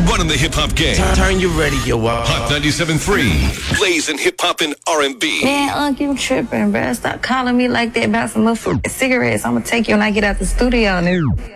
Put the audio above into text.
one in the hip-hop game. Turn your radio up. Hot 97.3. Blazing hip-hop and R&B. Man, you tripping, bruh. Stop calling me like that about some motherfucking cigarettes. I'm gonna take you when I get out the studio, nigga.